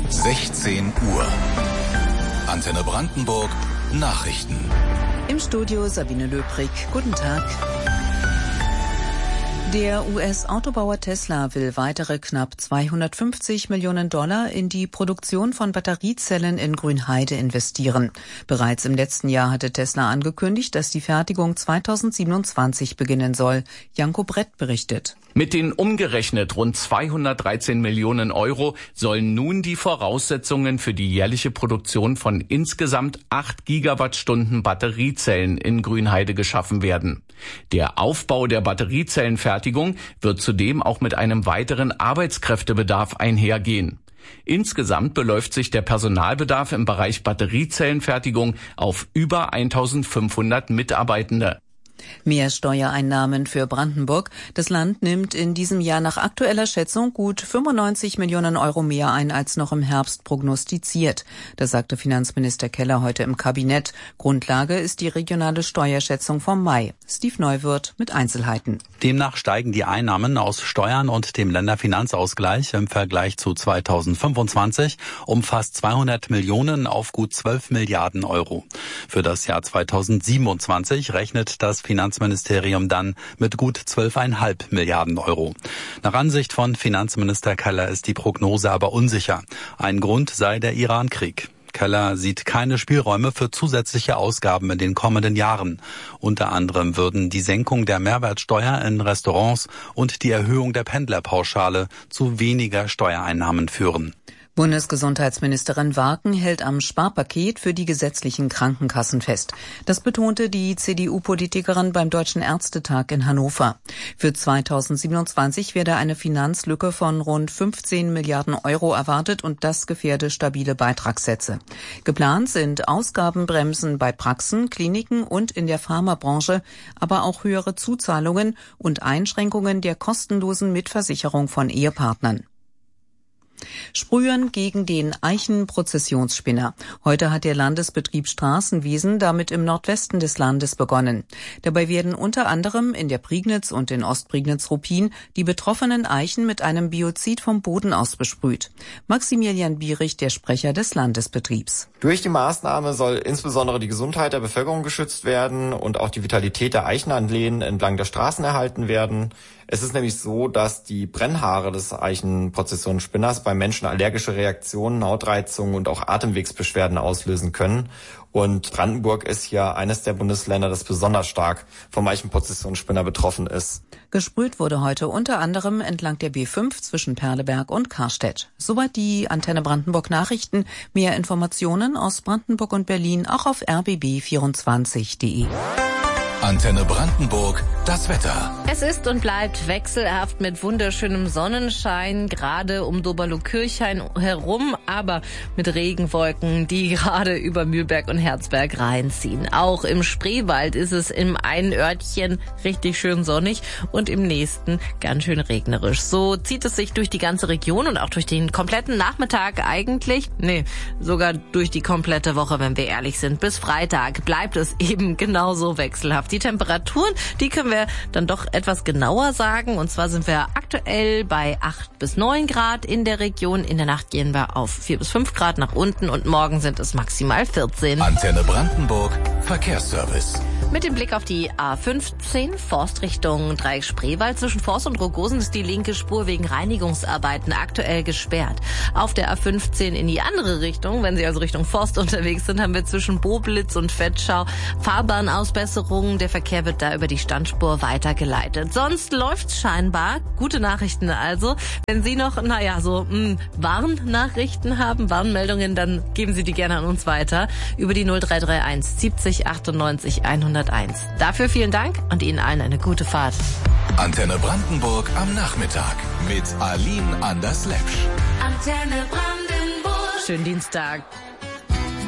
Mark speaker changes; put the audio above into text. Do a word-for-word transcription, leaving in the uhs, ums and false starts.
Speaker 1: sechzehn Uhr. Antenne Brandenburg Nachrichten.
Speaker 2: Im Studio Sabine Löbrig. Guten Tag. Der U S-Autobauer Tesla will weitere knapp zweihundertfünfzig Millionen Dollar in die Produktion von Batteriezellen in Grünheide investieren. Bereits im letzten Jahr hatte Tesla angekündigt, dass die Fertigung zweitausendsiebenundzwanzig beginnen soll. Janko Brett berichtet.
Speaker 3: Mit den umgerechnet rund zweihundertdreizehn Millionen Euro sollen nun die Voraussetzungen für die jährliche Produktion von insgesamt acht Gigawattstunden Batteriezellen in Grünheide geschaffen werden. Der Aufbau der Batteriezellenfertigung wird zudem auch mit einem weiteren Arbeitskräftebedarf einhergehen. Insgesamt beläuft sich der Personalbedarf im Bereich Batteriezellenfertigung auf über eintausendfünfhundert Mitarbeitende.
Speaker 2: Mehr Steuereinnahmen für Brandenburg. Das Land nimmt in diesem Jahr nach aktueller Schätzung gut fünfundneunzig Millionen Euro mehr ein als noch im Herbst prognostiziert. Das sagte Finanzminister Keller heute im Kabinett. Grundlage ist die regionale Steuerschätzung vom Mai. Steve Neuwirth mit Einzelheiten.
Speaker 4: Demnach steigen die Einnahmen aus Steuern und dem Länderfinanzausgleich im Vergleich zu zweitausendfünfundzwanzig um fast zweihundert Millionen auf gut zwölf Milliarden Euro. Für das Jahr zweitausendsiebenundzwanzig rechnet das Finanzministerium dann mit gut zwölf Komma fünf Milliarden Euro. Nach Ansicht von Finanzminister Keller ist die Prognose aber unsicher. Ein Grund sei der Iran-Krieg. Keller sieht keine Spielräume für zusätzliche Ausgaben in den kommenden Jahren. Unter anderem würden die Senkung der Mehrwertsteuer in Restaurants und die Erhöhung der Pendlerpauschale zu weniger Steuereinnahmen führen.
Speaker 2: Bundesgesundheitsministerin Warken hält am Sparpaket für die gesetzlichen Krankenkassen fest. Das betonte die C D U-Politikerin beim Deutschen Ärztetag in Hannover. Für zweitausendsiebenundzwanzig werde eine Finanzlücke von rund fünfzehn Milliarden Euro erwartet und das gefährde stabile Beitragssätze. Geplant sind Ausgabenbremsen bei Praxen, Kliniken und in der Pharmabranche, aber auch höhere Zuzahlungen und Einschränkungen der kostenlosen Mitversicherung von Ehepartnern. Sprühen gegen den Eichenprozessionsspinner. Heute hat der Landesbetrieb Straßenwesen damit im Nordwesten des Landes begonnen. Dabei werden unter anderem in der Prignitz und in Ostprignitz-Ruppin die betroffenen Eichen mit einem Biozid vom Boden aus besprüht. Maximilian Bierich, der Sprecher des Landesbetriebs.
Speaker 5: Durch die Maßnahme soll insbesondere die Gesundheit der Bevölkerung geschützt werden und auch die Vitalität der Eichenanlehnen entlang der Straßen erhalten werden. Es ist nämlich so, dass die Brennhaare des Eichenprozessionsspinners beim Menschen allergische Reaktionen, Hautreizungen und auch Atemwegsbeschwerden auslösen können. Und Brandenburg ist hier eines der Bundesländer, das besonders stark vom Eichenprozessionsspinner betroffen ist.
Speaker 2: Gesprüht wurde heute unter anderem entlang der B fünf zwischen Perleberg und Karstedt. Soweit die Antenne Brandenburg Nachrichten. Mehr Informationen aus Brandenburg und Berlin auch auf r b b vierundzwanzig punkt d e.
Speaker 1: Antenne Brandenburg, das Wetter.
Speaker 6: Es ist und bleibt wechselhaft mit wunderschönem Sonnenschein, gerade um Doberlo-Kirchhain herum, aber mit Regenwolken, die gerade über Mühlberg und Herzberg reinziehen. Auch im Spreewald ist es im einen Örtchen richtig schön sonnig und im nächsten ganz schön regnerisch. So zieht es sich durch die ganze Region und auch durch den kompletten Nachmittag eigentlich. Nee, sogar durch die komplette Woche, wenn wir ehrlich sind. Bis Freitag bleibt es eben genauso wechselhaft. Die Temperaturen, die können wir dann doch etwas genauer sagen. Und zwar sind wir aktuell bei acht bis neun Grad in der Region. In der Nacht gehen wir auf vier bis fünf Grad nach unten und morgen sind es maximal vierzehn.
Speaker 1: Antenne Brandenburg, Verkehrsservice.
Speaker 6: Mit dem Blick auf die A fünfzehn, Forstrichtung Dreieck Spreewald. Zwischen Forst und Rogosen ist die linke Spur wegen Reinigungsarbeiten aktuell gesperrt. Auf der A fünfzehn in die andere Richtung, wenn Sie also Richtung Forst unterwegs sind, haben wir zwischen Boblitz und Vetschau Fahrbahnausbesserungen. Der Verkehr wird da über die Standspur weitergeleitet. Sonst läuft's scheinbar. Gute Nachrichten also. Wenn Sie noch, naja, so mh, Warnnachrichten haben, Warnmeldungen, dann geben Sie die gerne an uns weiter. Über die null drei drei eins siebzig achtundneunzig hunderteins. Dafür vielen Dank und Ihnen allen eine gute Fahrt.
Speaker 1: Antenne Brandenburg am Nachmittag mit Aline Anders-Lepsch.
Speaker 6: Antenne Brandenburg. Schönen Dienstag.